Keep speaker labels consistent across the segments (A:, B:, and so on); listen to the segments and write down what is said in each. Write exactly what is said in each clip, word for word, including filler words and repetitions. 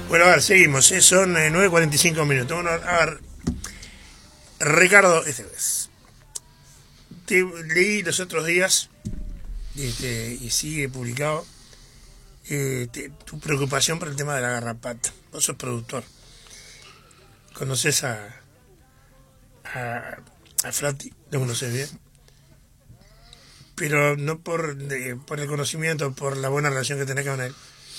A: Bueno, a ver, seguimos, ¿eh? Son eh, nueve cuarenta y cinco minutos. Bueno, a ver, Ricardo, este vez, te leí los otros días, este, y sigue publicado, eh, te, tu preocupación por el tema de la garrapata. Vos sos productor. ¿Conoces a, a, a Frati? ¿Lo conoces bien? Pero no por, de, por el conocimiento, por la buena relación que tenés con él.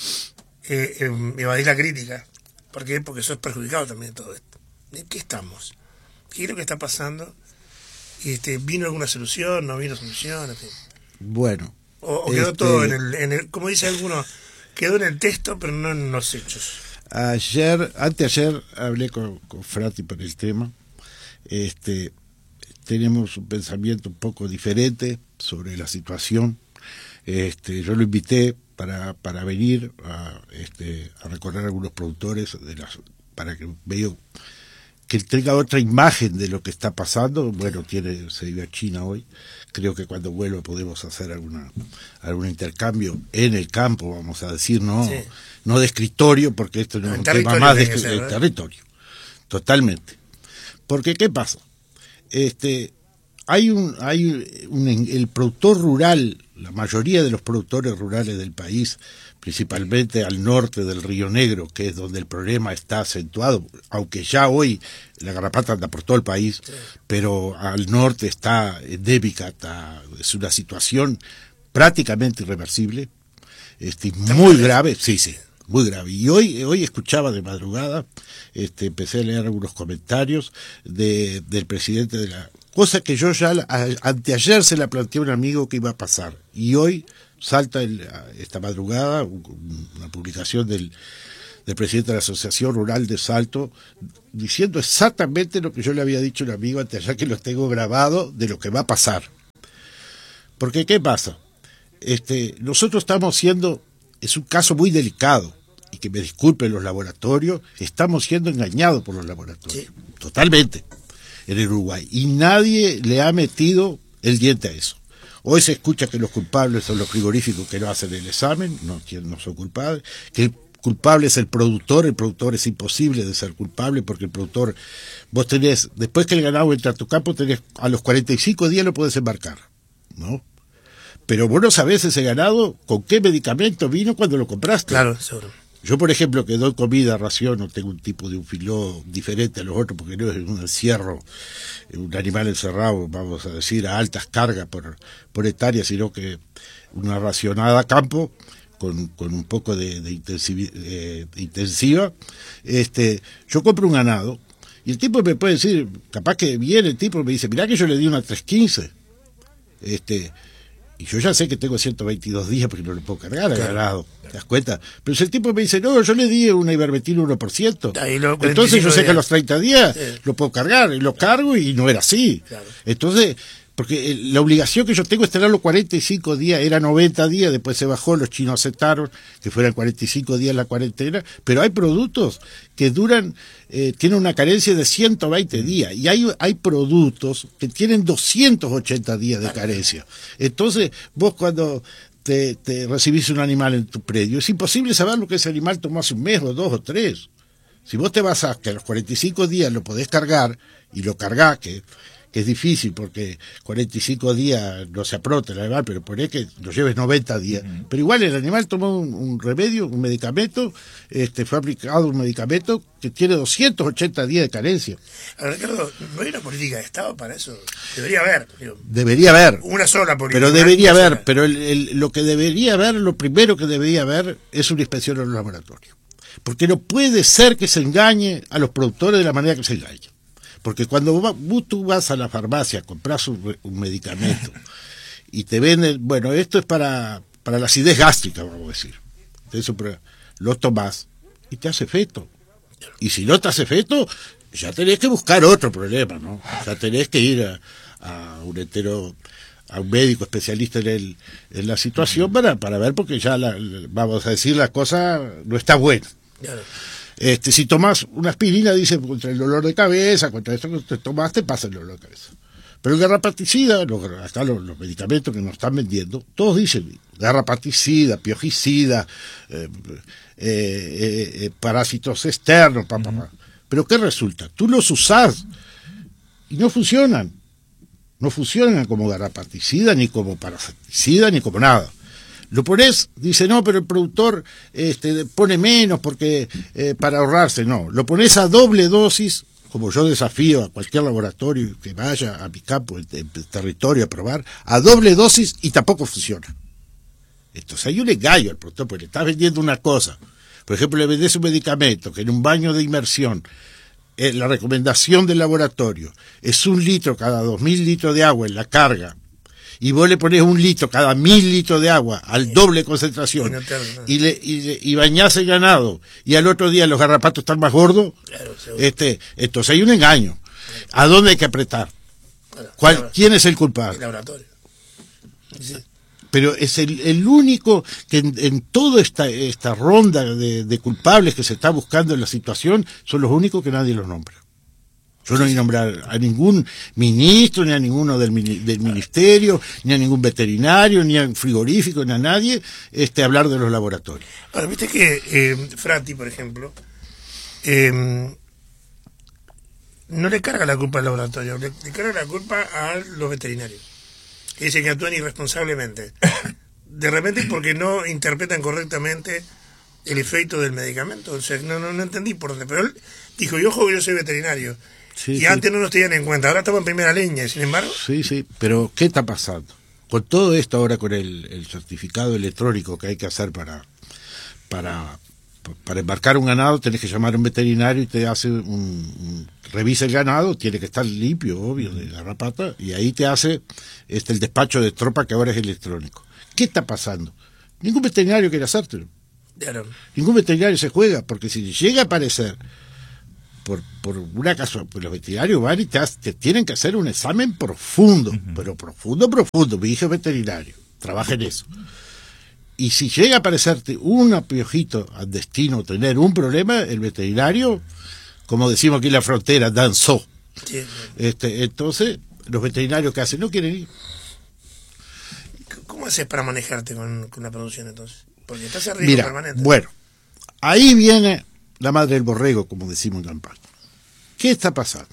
A: Eh, eh, evadís la crítica. ¿Por qué? Porque sos perjudicado también de todo esto. ¿En qué estamos? ¿Qué es lo que está pasando? Este, ¿Vino alguna solución? ¿No vino solución? En fin.
B: Bueno.
A: O, o quedó
B: este...
A: todo en el, en el, como dice alguno, quedó en el texto, pero no en los hechos.
B: Ayer, anteayer, hablé con, con Frati por el tema. Este, tenemos un pensamiento un poco diferente sobre la situación. Este, yo lo invité para para venir a este a recorrer algunos productores de las para que vea que tenga otra imagen de lo que está pasando. Bueno, tiene se vive a China hoy. Creo que cuando vuelva podemos hacer alguna algún intercambio en el campo, vamos a decir, no sí. no de escritorio, porque esto no es un tema más de ser, el territorio. Totalmente. Porque ¿qué pasa? Este hay un hay un el productor rural, la mayoría de los productores rurales del país, principalmente al norte del Río Negro, que es donde el problema está acentuado, aunque ya hoy la garrapata anda por todo el país, sí. pero al norte está endémica, está, es una situación prácticamente irreversible, este, muy grave, sí, sí, muy grave. Y hoy hoy escuchaba de madrugada, este, empecé a leer algunos comentarios de del presidente de la... Cosa que yo ya a, anteayer se la planteé a un amigo que iba a pasar. Y hoy salta el, esta madrugada una publicación del, del presidente de la Asociación Rural de Salto diciendo exactamente lo que yo le había dicho a un amigo anteayer, que lo tengo grabado, de lo que va a pasar. Porque ¿qué pasa? Este, nosotros estamos siendo, es un caso muy delicado, y que me disculpen los laboratorios, estamos siendo engañados por los laboratorios. Sí. Totalmente. En el Uruguay, y nadie le ha metido el diente a eso. Hoy se escucha que los culpables son los frigoríficos que no hacen el examen, no, no son culpables, que el culpable es el productor, el productor es imposible de ser culpable, porque el productor, vos tenés, después que el ganado entra a tu campo, tenés, a los cuarenta y cinco días lo podés embarcar, ¿no? Pero vos no sabés ese ganado con qué medicamento vino cuando lo compraste.
A: Claro, seguro.
B: Yo, por ejemplo, que doy comida, ración, no tengo un tipo de un filó diferente a los otros, porque no es un encierro, un animal encerrado, vamos a decir, a altas cargas por, por hectárea, sino que una racionada a campo, con, con un poco de, de, intensiv, eh, de intensiva. Este, yo compro un ganado, y el tipo me puede decir, capaz que viene el tipo y me dice, mirá que yo le di una tres quince. Este... Y yo ya sé que tengo ciento veintidós días porque no lo puedo cargar al ganado, ¿te das cuenta? Pero si el tipo me dice, no, yo le di una ivermectina uno por ciento, entonces yo sé días. que a los treinta días sí. lo puedo cargar, y lo cargo y no era así. Claro. Entonces, porque la obligación que yo tengo es tenerlo cuarenta y cinco días, era noventa días, después se bajó, los chinos aceptaron que fueran cuarenta y cinco días la cuarentena, pero hay productos que duran, eh, tienen una carencia de ciento veinte días, y hay, hay productos que tienen doscientos ochenta días de carencia. Entonces, vos cuando te, te recibís un animal en tu predio, es imposible saber lo que ese animal tomó hace un mes o dos o tres. Si vos te basás que a los cuarenta y cinco días lo podés cargar, y lo cargás, que... que es difícil porque cuarenta y cinco días no se aprota el animal, pero ponés que lo lleves noventa días. Uh-huh. Pero igual el animal tomó un, un remedio, un medicamento, este fue aplicado un medicamento que tiene doscientos ochenta días de carencia.
A: A ver, Ricardo, ¿no hay una política de Estado para eso? Debería haber. Digo,
B: debería haber.
A: Una sola política.
B: Pero debería haber, sola. pero el, el, lo que debería haber, lo primero que debería haber es una inspección en los laboratorios. Porque no puede ser que se engañe a los productores de la manera que se engaña. Porque cuando vos, tú vas a la farmacia, compras un, un medicamento y te venden, bueno, esto es para, para la acidez gástrica, vamos a decir. Eso, lo tomás y te hace efecto. Y si no te hace efecto, ya tenés que buscar otro problema, ¿no? Ya tenés que ir a, a un entero, a un médico especialista en, el, en la situación para, para ver, porque ya, la, vamos a decir, la cosa no está buena. Claro. Este, si tomás una aspirina, dice, contra el dolor de cabeza, contra esto que te tomás, te pasa el dolor de cabeza. Pero el garrapaticida, los, acá los, los medicamentos que nos están vendiendo, todos dicen garrapaticida, piojicida, eh, eh, eh, eh, parásitos externos, pa, pa, pa. Pero ¿qué resulta? Tú los usás y no funcionan. No funcionan como garrapaticida, ni como parasiticida, ni como nada. Lo pones, dice, no, pero el productor este, pone menos porque eh, para ahorrarse. No, lo pones a doble dosis, como yo desafío a cualquier laboratorio que vaya a mi campo, el, el territorio a probar, a doble dosis y tampoco funciona. Entonces hay un engaño al productor, porque le estás vendiendo una cosa. Por ejemplo, le vendés un medicamento que en un baño de inmersión, eh, la recomendación del laboratorio es un litro cada dos mil litros de agua en la carga, y vos le ponés un litro cada mil litros de agua al doble concentración, y, le, y, le, y bañás el ganado, y al otro día los garrapatos están más gordos, claro, este, entonces hay un engaño. ¿A dónde hay que apretar? ¿Cuál, ¿Quién es el culpable?
A: El laboratorio. Sí.
B: Pero es el, el único que en, en toda esta, esta ronda de, de culpables que se está buscando en la situación, son los únicos que nadie los nombra. Yo no voy a nombrar a ningún ministro, ni a ninguno del, del ministerio, ni a ningún veterinario, ni a frigorífico, ni a nadie, este, hablar de los laboratorios.
A: Ahora, viste que eh, Frati, por ejemplo, eh, no le carga la culpa al laboratorio, le, le carga la culpa a los veterinarios, que dicen que actúan irresponsablemente. De repente porque no interpretan correctamente el efecto del medicamento. O sea, no, no, no entendí por dónde. Pero él dijo, y ojo que yo soy veterinario. Sí, y sí. Antes no nos tenían en cuenta, ahora estamos en primera línea, sin embargo.
B: Sí, sí, pero ¿qué está pasando? Con todo esto ahora, con el, el certificado electrónico que hay que hacer para, para, para embarcar un ganado, tenés que llamar a un veterinario y te hace un, un revisa el ganado, tiene que estar limpio, obvio, de garrapata, y ahí te hace este el despacho de tropa, que ahora es electrónico. ¿Qué está pasando? Ningún veterinario quiere hacértelo. Claro. Ningún veterinario se juega, porque si llega a aparecer por, por una casualidad, pues los veterinarios van y te, te tienen que hacer un examen profundo, uh-huh. pero profundo, profundo. Mi hijo es veterinario, trabaja en eso. Y si llega a aparecerte un piojito al destino, tener un problema, el veterinario, como decimos aquí en la frontera, danzó. Sí. Este, entonces, los veterinarios que hacen no quieren ir.
A: ¿Cómo haces para manejarte con, con la producción entonces? Porque estás arriba
B: Mira,
A: permanente.
B: Bueno, ahí viene la madre del borrego, como decimos en campaña. ¿Qué está pasando?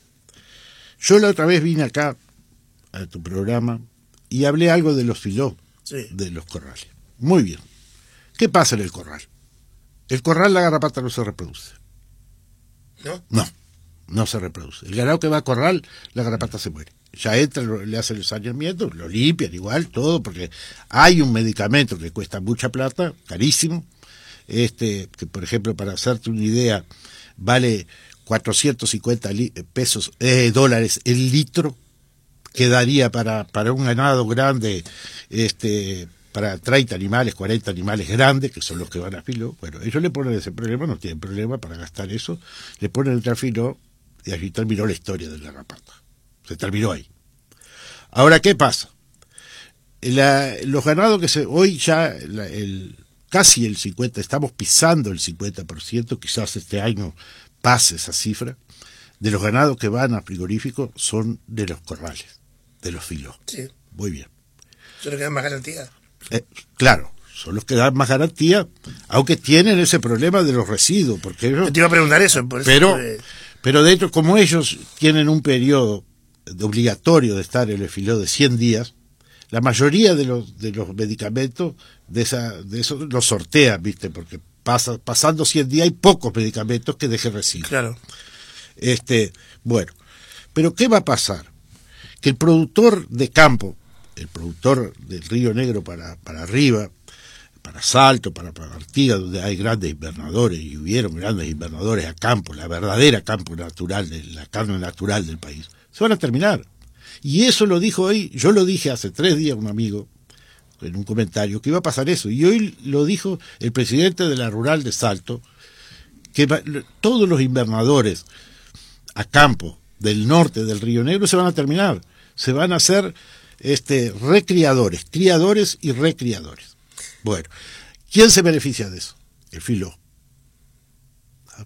B: Yo la otra vez vine acá a tu programa y hablé algo de los filó, sí. de los corrales. Muy bien. ¿Qué pasa en el corral? El corral, la garrapata no se reproduce.
A: ¿No?
B: No, no se reproduce. El ganado que va a corral, la garrapata se muere. Ya entra, le hacen el saneamiento, lo limpian igual, todo, porque hay un medicamento que cuesta mucha plata, carísimo, este que por ejemplo, para hacerte una idea, vale cuatrocientos cincuenta li- pesos, eh, dólares el litro, que daría para, para un ganado grande, este para treinta animales, cuarenta animales grandes, que son los que van a filo. Bueno, ellos le ponen ese problema, no tienen problema para gastar eso, le ponen el trafilo y allí terminó la historia de la garrapata. Se terminó ahí. Ahora, ¿qué pasa? La, los ganados que se... Hoy ya la, el, casi el cincuenta, estamos pisando el cincuenta por ciento, quizás este año pase esa cifra, de los ganados que van a frigorífico son de los corrales, de los filos.
A: Sí.
B: Muy bien.
A: ¿Son los que dan más garantía?
B: Eh, claro, son los que dan más garantía, aunque tienen ese problema de los residuos. Porque ellos,
A: Yo te iba a preguntar eso. Por eso
B: pero,
A: puede...
B: pero de hecho, como ellos tienen un periodo obligatorio de estar en el filó de cien días, la mayoría de los de los medicamentos de esa de eso los sortean, ¿viste? Porque pasa, pasando cien días hay pocos medicamentos que dejen residuos.
A: Claro.
B: Este, bueno, pero ¿qué va a pasar? Que el productor de campo, el productor del Río Negro para, para arriba, para Salto, para, para Artigas, donde hay grandes invernadores, y hubieron grandes invernadores a campo, la verdadera campo natural, de la carne natural del país, se van a terminar. Y eso lo dijo hoy, yo lo dije hace tres días a un amigo, en un comentario, que iba a pasar eso, y hoy lo dijo el presidente de la Rural de Salto, que va, todos los invernadores a campo del norte del Río Negro se van a terminar, se van a hacer este recriadores, criadores y recriadores. Bueno, ¿quién se beneficia de eso? El filó.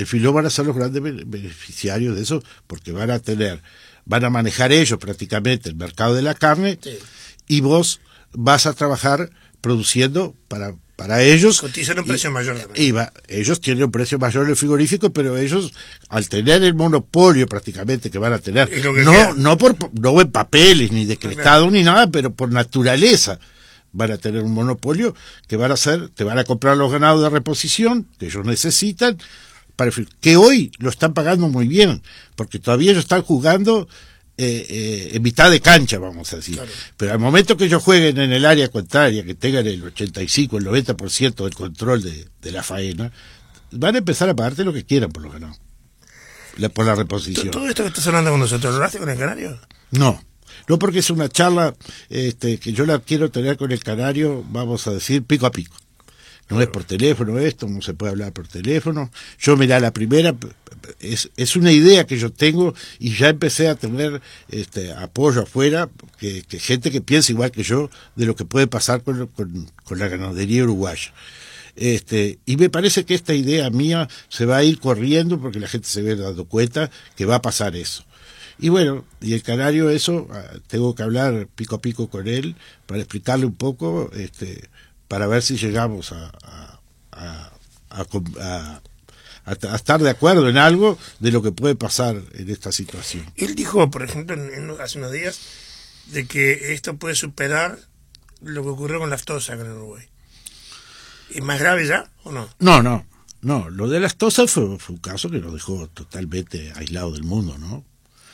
B: el filón van a ser los grandes beneficiarios de eso, porque van a tener, van a manejar ellos prácticamente el mercado de la carne, sí. y vos vas a trabajar produciendo para para ellos.
A: Cotizan un precio
B: y,
A: mayor.
B: Y va, ellos tienen un precio mayor en el frigorífico, pero ellos, al tener el monopolio prácticamente que van a tener, no no por no en papeles, ni decretado, ni nada, pero por naturaleza, van a tener un monopolio que van a hacer, te van a comprar los ganados de reposición que ellos necesitan, para el, que hoy lo están pagando muy bien, porque todavía ellos están jugando Eh, eh, en mitad de cancha, vamos a decir. Claro. Pero al momento que ellos jueguen en el área contraria, que tengan el ochenta y cinco, el noventa por ciento del control de, de la faena, van a empezar a pagarte lo que quieran por los ganados, la, por la reposición.
A: ¿Todo esto que estás hablando con nosotros lo hace con el canario?
B: No, no, porque es una charla este, que yo la quiero tener con el canario, vamos a decir, pico a pico. No es por teléfono esto, no se puede hablar por teléfono. Yo, mirá, la primera es, es una idea que yo tengo y ya empecé a tener este apoyo afuera, que, que gente que piensa igual que yo de lo que puede pasar con, con, con la ganadería uruguaya. Este, y me parece que esta idea mía se va a ir corriendo porque la gente se ve dando cuenta que va a pasar eso. Y bueno, y el canario eso, tengo que hablar pico a pico con él para explicarle un poco, este para ver si llegamos a, a, a, a, a, a estar de acuerdo en algo de lo que puede pasar en esta situación.
A: Él dijo, por ejemplo, en, en, hace unos días, de que esto puede superar lo que ocurrió con la aftosa acá en Uruguay. ¿Es más grave ya o no?
B: No, no, no. Lo de la aftosa fue, fue un caso que nos dejó totalmente aislado del mundo, ¿no?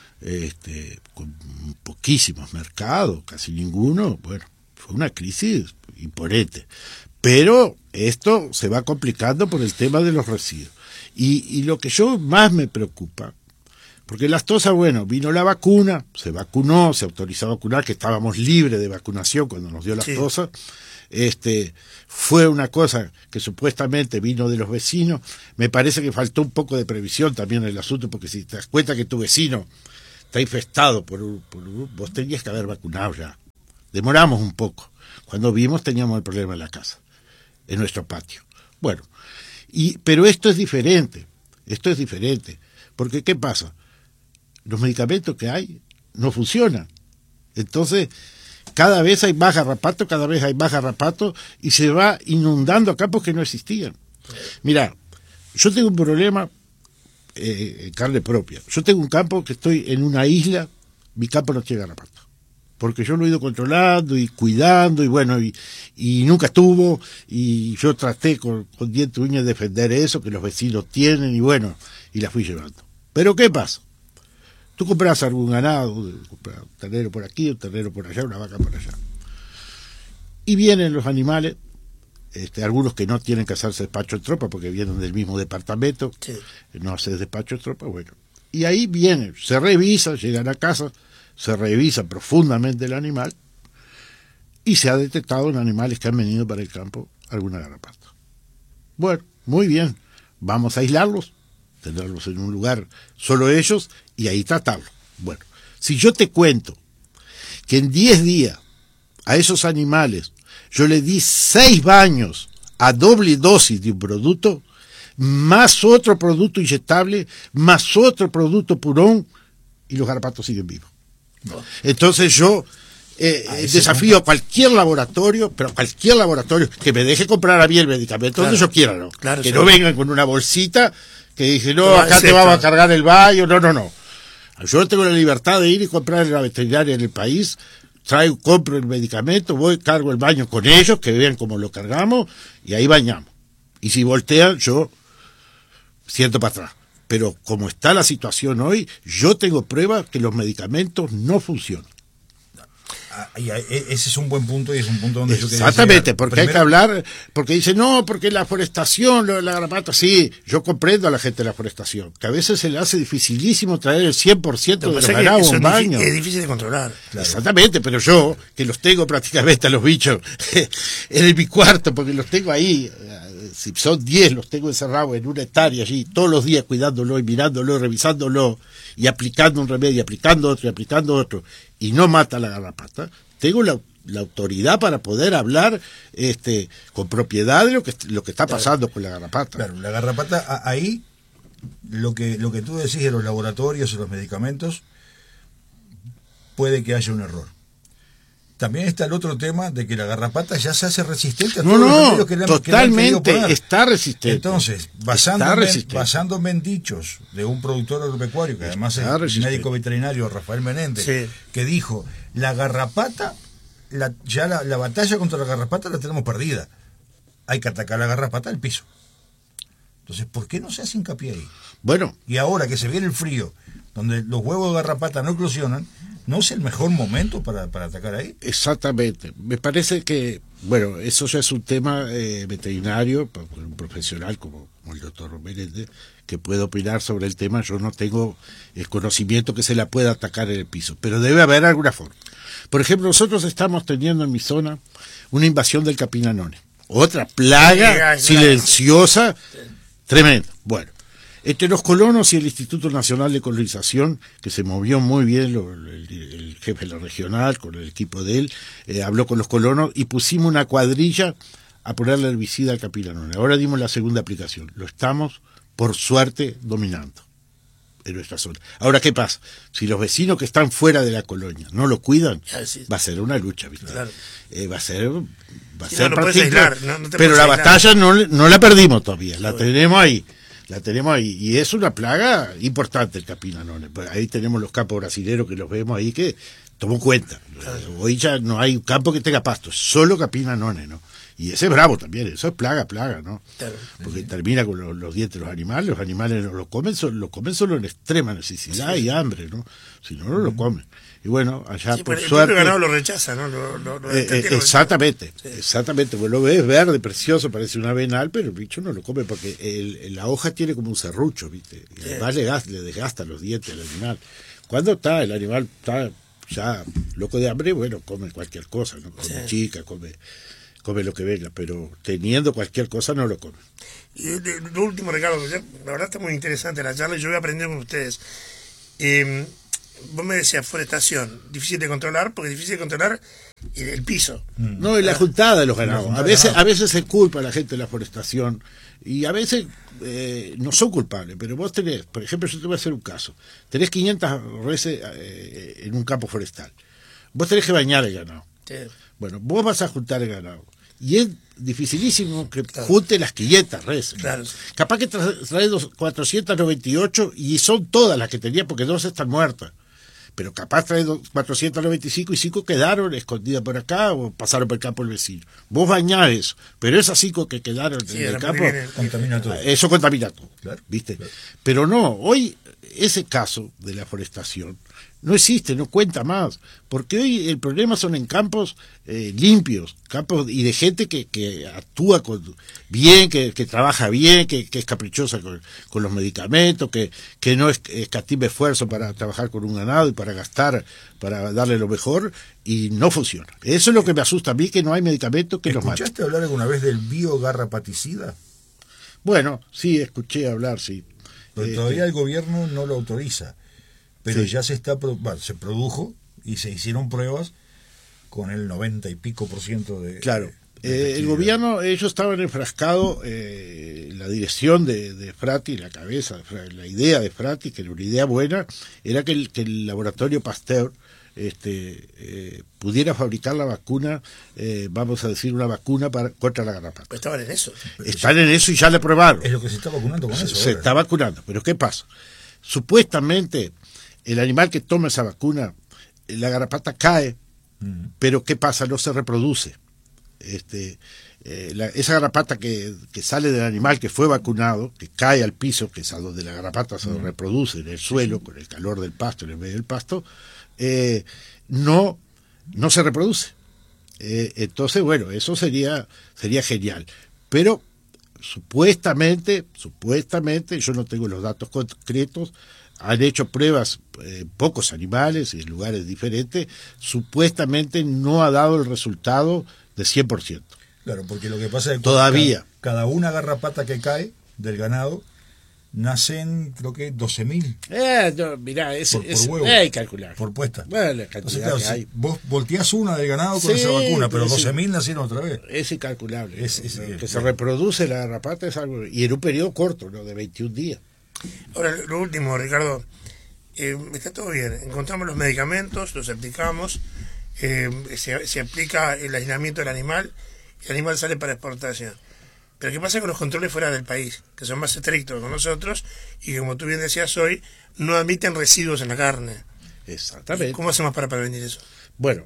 B: Este, con poquísimos mercados, casi ninguno, bueno, fue una crisis imponente, pero esto se va complicando por el tema de los residuos y, y lo que yo más me preocupa, porque la aftosa, bueno, vino la vacuna, se vacunó, se autorizó a vacunar, que estábamos libres de vacunación cuando nos dio la aftosa, sí. este fue una cosa que supuestamente vino de los vecinos. Me parece que faltó un poco de previsión también en el asunto, porque si te das cuenta que tu vecino está infestado por, por vos tenías que haber vacunado ya. Demoramos un poco. Cuando vimos teníamos el problema en la casa, en nuestro patio. Bueno, y pero esto es diferente, esto es diferente, porque ¿qué pasa? Los medicamentos que hay no funcionan. Entonces, cada vez hay más garrapato, cada vez hay más garrapato, y se va inundando campos que no existían. Mira, yo tengo un problema eh, en carne propia. Yo tengo un campo que estoy en una isla, mi campo no tiene garrapato, porque yo lo he ido controlando y cuidando, y bueno, y, y nunca estuvo, y yo traté con, con dientes y uñas de defender eso, que los vecinos tienen, y bueno, y la fui llevando. Pero ¿qué pasa? Tú compras algún ganado, compras un ternero por aquí, un ternero por allá, una vaca por allá. Y vienen los animales, este, algunos que no tienen que hacerse despacho en tropa, porque vienen del mismo departamento, sí. no haces despacho en tropa, bueno. Y ahí vienen, se revisan, llegan a casa, se revisa profundamente el animal y se ha detectado en animales que han venido para el campo alguna garrapata. Bueno, muy bien, vamos a aislarlos, tenerlos en un lugar solo ellos y ahí tratarlos. Bueno, si yo te cuento que en diez días a esos animales yo le di seis baños a doble dosis de un producto, más otro producto inyectable, más otro producto purón, y los garrapatos siguen vivos. No. Entonces yo eh, ah, desafío a cualquier laboratorio, pero cualquier laboratorio que me deje comprar a mí el medicamento, claro, donde yo quiera, ¿no? Claro, que sí. No vengan con una bolsita que dice, no, acá es te vamos a cargar el baño, no, no, no. Yo tengo la libertad de ir y comprar en la veterinaria en el país, traigo, compro el medicamento, voy, cargo el baño con ellos, que vean cómo lo cargamos, y ahí bañamos. Y si voltean, yo siento para atrás. Pero como está la situación hoy, yo tengo pruebas que los medicamentos no funcionan.
C: Ese es un buen punto y es un punto donde yo quería
B: Exactamente, porque Primero... hay que hablar, porque dice, no, porque la forestación, lo de la garrapata, sí, yo comprendo a la gente de la forestación, que a veces se le hace dificilísimo traer el cien por ciento de los ganados a un baño.
A: Es difícil de controlar.
B: Claro. Exactamente, pero yo, que los tengo prácticamente a los bichos en mi cuarto, porque los tengo ahí, si son diez, los tengo encerrados en una hectárea allí, todos los días cuidándolo y mirándolo y revisándolo, y aplicando un remedio, aplicando otro, y aplicando otro, y no mata la garrapata, tengo la, la autoridad para poder hablar este con propiedad de lo que, lo que está pasando, claro, con la garrapata.
C: Claro, la garrapata ahí lo que, lo que tú decís de los laboratorios y los medicamentos, puede que haya un error. También está el otro tema de que la garrapata ya se hace resistente a
B: no,
C: todos
B: no,
C: los remedios que le han,
B: totalmente
C: que le han poner.
B: Está resistente.
C: Entonces, basándome,
B: está resistente.
C: basándome en dichos de un productor agropecuario, que además está es resistente. médico veterinario, Rafael Menéndez, sí. que dijo, la garrapata, la, ya la, la batalla contra la garrapata la tenemos perdida. Hay que atacar la garrapata al piso. Entonces, ¿por qué no se hace hincapié ahí?
B: Bueno.
C: Y ahora que se viene el frío, donde los huevos de garrapata no eclosionan, ¿no es el mejor momento para, para atacar ahí?
B: Exactamente. Me parece que, bueno, eso ya es un tema eh, veterinario, un profesional como, como el doctor Menéndez, que puede opinar sobre el tema. Yo no tengo el conocimiento que se la pueda atacar en el piso, pero debe haber alguna forma. Por ejemplo, nosotros estamos teniendo en mi zona una invasión del capinanone. Otra plaga silenciosa, tremenda. Bueno. Entre los colonos y el Instituto Nacional de Colonización, que se movió muy bien, lo, el, el jefe de la regional, con el equipo de él, eh, habló con los colonos y pusimos una cuadrilla a ponerle herbicida al capinanone. Ahora dimos la segunda aplicación. Lo estamos, por suerte, dominando en nuestra zona. Ahora, ¿qué pasa? Si los vecinos que están fuera de la colonia no lo cuidan, va a ser una lucha, ¿viste? Claro. Eh, va a ser... Va a
A: sí,
B: ser
A: no, no aislar, no, no
B: pero la
A: aislar.
B: batalla no, no la perdimos todavía, la tenemos ahí. La tenemos ahí, y es una plaga importante el capinanone. Ahí tenemos los campos brasileños que los vemos ahí que tomó cuenta. Claro. Hoy ya no hay un campo que tenga pasto, solo capinanone, ¿no? Y ese es bravo también, eso es plaga, plaga, ¿no? Claro. Porque termina con los, los dientes de los animales, los animales no lo comen, solo, lo comen solo en extrema necesidad sí. y hambre, ¿no? Si no, no lo comen. Y bueno, allá
A: sí,
B: por
A: el
B: suerte...
A: El ganado lo rechaza, ¿no? Lo, lo, lo,
B: eh, eh, exactamente, sí. exactamente. Pues lo ves verde, precioso, parece un avenal, pero el bicho no lo come porque el, la hoja tiene como un serrucho, ¿viste? Y sí. además le, gasta, le desgasta los dientes al animal. Cuando está, el animal está ya loco de hambre, bueno, come cualquier cosa, ¿no? Come sí. chica, come... come lo que venga, pero teniendo cualquier cosa no lo come.
A: Y lo último, Ricardo, la verdad está muy interesante la charla y yo voy a aprender con ustedes. Eh, vos me decías forestación, difícil de controlar, porque es difícil de controlar el, el piso.
B: No, es la juntada de los ganados. A veces, a veces se culpa a la gente de la forestación y a veces eh, no son culpables, pero vos tenés, por ejemplo, yo te voy a hacer un caso, tenés quinientas reses eh, en un campo forestal. Vos tenés que bañar el ganado. Sí. Bueno, vos vas a juntar el ganado. Y es dificilísimo que claro. junte las quinientas reses. Claro. Capaz que traes trae cuatrocientas noventa y ocho y son todas las que tenía porque dos están muertas. Pero capaz trae cuatrocientas noventa y cinco y cinco quedaron escondidas por acá o pasaron por el campo del vecino. Vos bañás eso, pero esas cinco que quedaron sí, en el campo,
C: contamina todo.
B: Eso contamina todo.
C: Claro.
B: ¿Viste?
C: Claro.
B: Pero no, hoy ese caso de la forestación no existe, no cuenta más, porque hoy el problema son en campos eh, limpios, campos y de gente que, que actúa con, bien, que, que trabaja bien, que, que es caprichosa con, con los medicamentos, que, que no es, escatima esfuerzo para trabajar con un ganado y para gastar, para darle lo mejor, y no funciona. Eso es lo que me asusta a mí, que no hay medicamentos que los maten.
C: ¿Escuchaste hablar alguna vez del biogarrapaticida?
B: Bueno, sí, escuché hablar, sí.
C: Pero este... todavía el gobierno no lo autoriza. Pero sí. ya se está bueno, se produjo y se hicieron pruebas con el noventa y pico por ciento de...
B: Claro, de eh, el gobierno, ellos estaban enfrascados, eh, la dirección de, de Frati, la cabeza, la idea de Frati, que era una idea buena, era que el, que el laboratorio Pasteur este, eh, pudiera fabricar la vacuna, eh, vamos a decir, una vacuna para, contra la garrapata.
A: Pues estaban en eso.
B: Están en eso y ya le probaron.
C: Es lo que se está vacunando con
B: se,
C: eso.
B: Se
C: ahora.
B: está vacunando, pero ¿qué pasa? Supuestamente... el animal que toma esa vacuna, la garrapata cae, uh-huh. pero ¿qué pasa? No se reproduce. Este, eh, la, esa garrapata que, que sale del animal que fue vacunado, que cae al piso, que es a donde la garrapata se uh-huh. reproduce en el suelo, con el calor del pasto, en el medio del pasto, eh, no, no se reproduce. Eh, entonces, bueno, eso sería, sería genial. Pero supuestamente, supuestamente, yo no tengo los datos concretos, han hecho pruebas eh, pocos animales y en lugares diferentes, supuestamente no ha dado el resultado de cien por ciento.
C: Claro, porque lo que pasa es que
B: todavía
C: cada, cada una garrapata que cae del ganado nacen, creo que doce mil.
B: Eh, no, mirá, es,
C: por,
B: es,
C: por huevo,
B: hay que calcular.
C: Por puesta.
B: Bueno, la cantidad
C: Entonces, claro,
B: que
C: si
B: hay.
C: vos volteás una del ganado con sí, esa vacuna, pero doce mil nacieron otra vez.
B: Es incalculable.
C: Es, es,
B: que
C: es,
B: se reproduce la garrapata es algo, y en un periodo corto, ¿no? De veintiún días.
A: Ahora, lo último, Ricardo, eh, está todo bien, encontramos los medicamentos, los aplicamos, eh, se, se aplica el aislamiento del animal, y el animal sale para exportación. Pero ¿qué pasa con los controles fuera del país? Que son más estrictos con nosotros y que, como tú bien decías hoy, no admiten residuos en la carne.
B: Exactamente.
A: ¿Cómo hacemos para prevenir eso?
B: Bueno,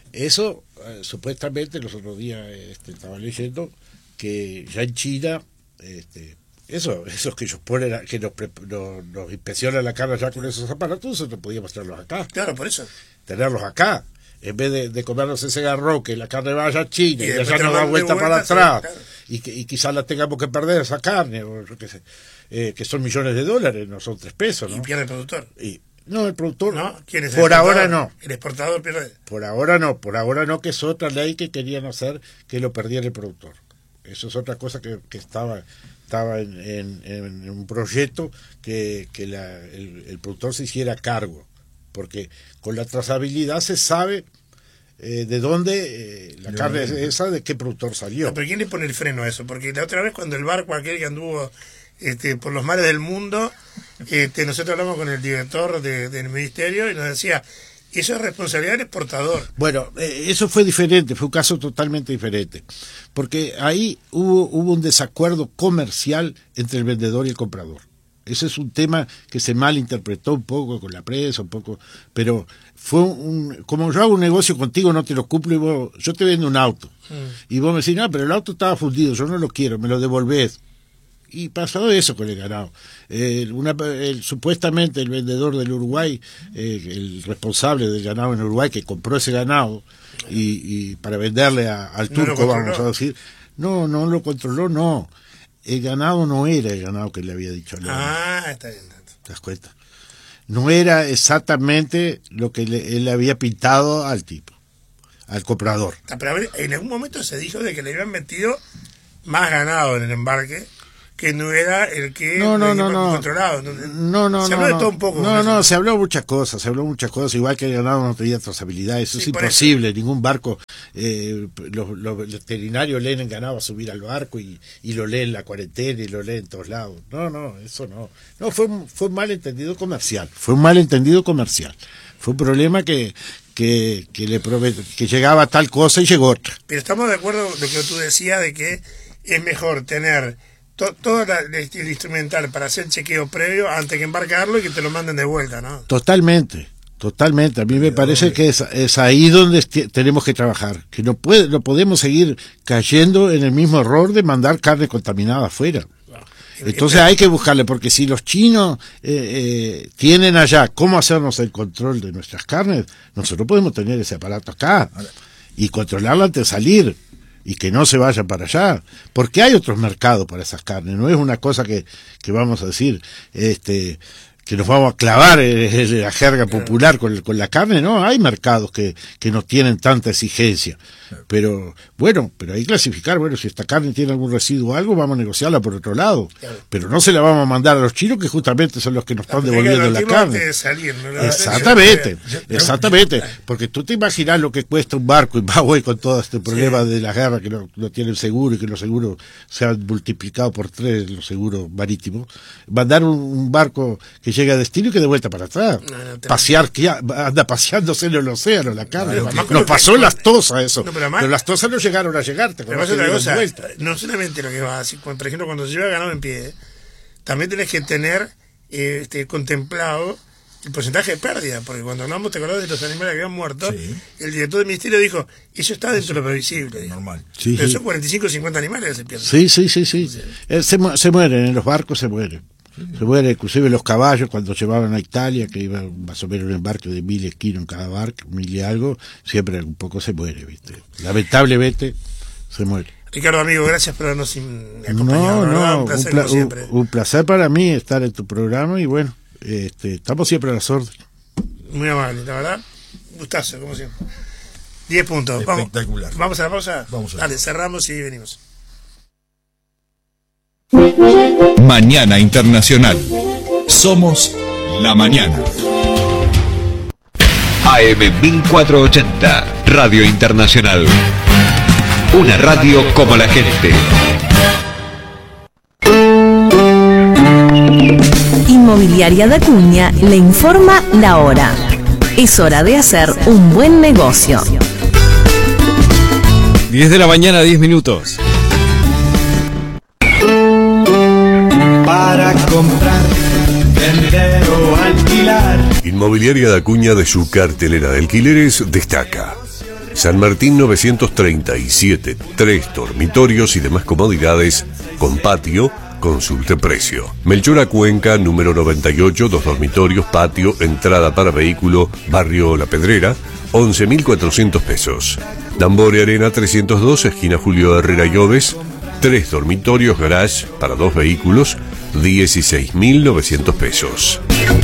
B: eso eh, supuestamente los otros días este, estaba leyendo que ya en China, este, eso, esos que ellos ponen, a, que nos, nos, nos inspeccionan la carne ya con esos aparatos, nosotros podíamos tenerlos acá.
A: Claro, por eso.
B: Tenerlos acá. En vez de, de comernos ese garro, que la carne vaya a China y, y allá nos da vuelta, vuelta para atrás, sí, claro. y, que, y quizás la tengamos que perder esa carne, o yo qué sé, eh, que son millones de dólares, no son tres pesos, ¿no?
A: Y pierde el productor.
B: Y, no, el productor,
A: ¿no? ¿Quién es el
B: por ahora no.
A: El exportador pierde.
B: Por ahora no, por ahora no, que es otra ley que querían hacer que lo perdiera el productor. Eso es otra cosa que, que estaba estaba en, en, en un proyecto que, que la, el, el productor se hiciera cargo, porque con la trazabilidad se sabe eh, de dónde eh, la Yo carne es esa, de qué productor salió.
A: No, pero ¿quién le pone el freno a eso? Porque la otra vez cuando el barco aquel que anduvo este, por los mares del mundo, este, nosotros hablamos con el director de, del ministerio y nos decía, eso es responsabilidad del exportador.
B: Bueno, eh, eso fue diferente, fue un caso totalmente diferente, porque ahí hubo, hubo un desacuerdo comercial entre el vendedor y el comprador. Ese es un tema que se malinterpretó un poco con la prensa, un poco, pero fue un, como yo hago un negocio contigo, no te lo cumplo, y vos, yo te vendo un auto, mm. y vos me decís, no, pero el auto estaba fundido, yo no lo quiero, me lo devolvés. Y pasó eso con el ganado. Eh, una, el, supuestamente el vendedor del Uruguay, eh, el responsable del ganado en Uruguay, que compró ese ganado y, y para venderle a, al turco, no vamos a decir, no, no lo controló, no. El ganado no era el ganado que le había dicho.
A: Ah, está bien.
B: ¿Te das cuenta? No era exactamente lo que le, él le había pintado al tipo, al comprador.
A: Pero a ver, en algún momento se dijo de que le habían metido más ganado en el embarque, que no era el que
B: no no no no
A: controlado. Entonces,
B: no no
A: se habló
B: no,
A: de todo un poco.
B: No no, se habló muchas cosas, se habló muchas cosas, igual que el ganado no tenía trazabilidad, eso sí, es imposible, eso. Ningún barco, eh, los, los veterinarios leen el ganado a subir al barco y, y lo leen en la cuarentena y lo leen en todos lados. No, no, eso no. No, fue, fue un malentendido comercial, fue un malentendido comercial. Fue un problema que que, que le prove que llegaba tal cosa y llegó otra.
A: Pero estamos de acuerdo con lo que tú decías de que es mejor tener todo el instrumental para hacer chequeo previo antes que embarcarlo y que te lo manden de vuelta, ¿no?
B: Totalmente, totalmente. A mí me parece que es, es ahí donde tenemos que trabajar, que no puede, no podemos seguir cayendo en el mismo error de mandar carne contaminada afuera. Entonces hay que buscarle, porque si los chinos eh, eh, tienen allá cómo hacernos el control de nuestras carnes, nosotros podemos tener ese aparato acá y controlarla antes de salir. Y que no se vaya para allá, porque hay otros mercados para esas carnes, no es una cosa que, que vamos a decir, este, que nos vamos a clavar en la jerga popular con, con la carne, no, hay mercados que, que no tienen tanta exigencia, pero bueno, pero hay que clasificar, bueno, si esta carne tiene algún residuo o algo, vamos a negociarla por otro lado, pero no se la vamos a mandar a los chinos, que justamente son los que nos están devolviendo la carne.
A: De salir, ¿no?
B: Exactamente, exactamente, porque tú te imaginas lo que cuesta un barco en Paraguay con todo este problema sí. de la guerra, que no, no tienen seguro y que los seguros se han multiplicado por tres, los seguros marítimos, mandar un, un barco que llega a destino y que de vuelta para atrás, no, no, pasear, que anda paseándose en el océano la carne, no, no, nos pasó en las tosas eso. No, pero, además, pero las tosas no llegaron a llegar, te
A: pero otra cosa, no solamente lo que va así, por ejemplo, cuando se lleva ganado en pie, también tenés que tener eh, este, contemplado el porcentaje de pérdida, porque cuando hablamos, te acordás de los animales que habían muerto, sí. el director del ministerio dijo, eso está dentro de lo previsible.
C: Normal.
B: Sí,
A: pero
B: sí.
A: son cuarenta y cinco o cincuenta animales que se pierden.
B: Sí, sí, sí, sí. sí. Eh, se, se mueren, en los barcos se mueren. Sí. Se mueren, inclusive los caballos cuando llevaban a Italia, que iba más o menos un embarque de mil kilos en cada barco, mil y algo, siempre un poco se muere, ¿viste? Lamentablemente se muere.
A: Ricardo, amigo, gracias por habernos acompañado.
B: No, no,
A: un placer,
B: un, pla un, un placer para mí estar en tu programa y bueno, este, estamos siempre a las órdenes.
A: Muy amable, la verdad, gustazo, como siempre. Diez puntos.
C: Espectacular.
A: Vamos, vamos a la pausa.
C: Vamos a
A: Dale, cerramos y venimos.
D: Mañana Internacional. Somos la mañana. A M mil cuatrocientos ochenta, Radio Internacional. Una radio como la gente.
E: Inmobiliaria de Acuña le informa la hora. Es hora de hacer un buen negocio.
F: diez de la mañana, diez minutos.
G: Para comprar, vender o alquilar.
H: Inmobiliaria de Acuña, de su cartelera de alquileres, destaca San Martín novecientos treinta y siete, tres dormitorios y demás comodidades con patio. Consulte precio. Melchora Cuenca, número noventa y ocho, dos dormitorios, patio, entrada para vehículo, barrio La Pedrera, once mil cuatrocientos pesos. Dambore Arena trescientos dos, esquina Julio Herrera y Oves, tres dormitorios, garage para dos vehículos, dieciséis mil novecientos pesos.